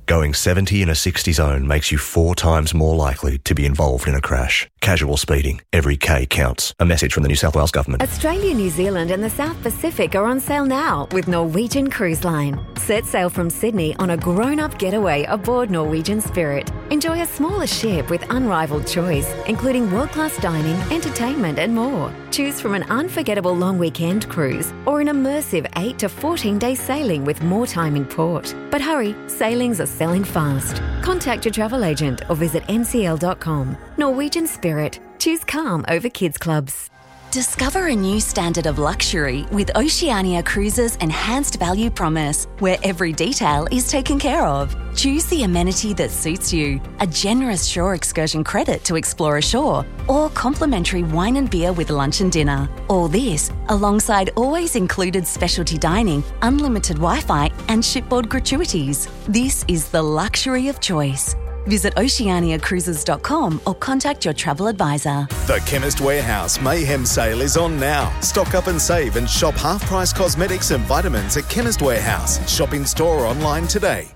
Going 70 in a 60 zone makes you 4 times more likely to be involved in a crash. Casual speeding. Every K counts. A message from the New South Wales Government. Australia, New Zealand and the South Pacific are on sale now with Norwegian Cruise Line. Set sail from Sydney on a grown-up getaway aboard Norwegian Spirit. Enjoy a smaller ship with unrivaled choice, including world-class dining, entertainment and more. Choose from an unforgettable long weekend cruise or an immersive 8 to 14-day sailing with more time in port. But hurry, sailings are selling fast. Contact your travel agent or visit ncl.com. Norwegian Spirit. Choose calm over kids clubs. Discover a new standard of luxury with Oceania Cruises' enhanced value promise, where every detail is taken care of. Choose the amenity that suits you, a generous shore excursion credit to explore ashore, or complimentary wine and beer with lunch and dinner. All this alongside always included specialty dining, unlimited Wi-Fi and shipboard gratuities. This is the luxury of choice. Visit oceaniacruises.com or contact your travel advisor. The Chemist Warehouse Mayhem Sale is on now. Stock up and save and shop half-price cosmetics and vitamins at Chemist Warehouse. Shop in store or online today.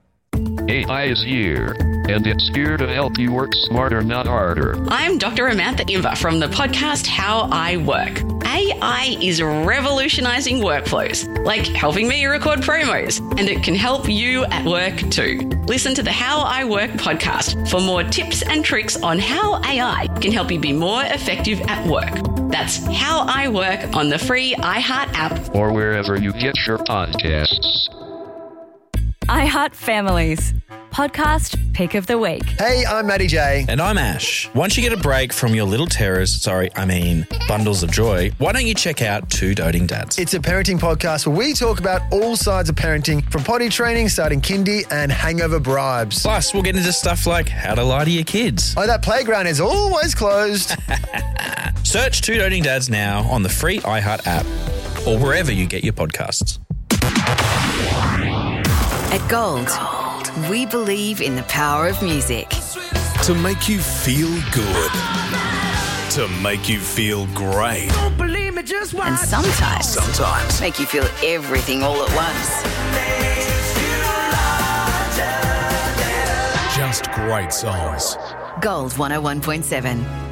AI is here, and it's here to help you work smarter, not harder. I'm Dr. Amantha Imber from the podcast How I Work. AI is revolutionizing workflows, like helping me record promos, and it can help you at work too. Listen to the How I Work podcast for more tips and tricks on how AI can help you be more effective at work. That's How I Work on the free iHeart app or wherever you get your podcasts. iHeart Families. Podcast Pick of the Week. Hey, I'm Matty J. And I'm Ash. Once you get a break from your little terrors, bundles of joy, why don't you check out Two Doting Dads? It's a parenting podcast where we talk about all sides of parenting, from potty training, starting kindy, and hangover bribes. Plus, we'll get into stuff like how to lie to your kids. Oh, that playground is always closed. Search Two Doting Dads now on the free iHeart app or wherever you get your podcasts. At Gold, we believe in the power of music. To make you feel good. To make you feel great. And sometimes make you feel everything all at once. Just great songs. Gold 101.7.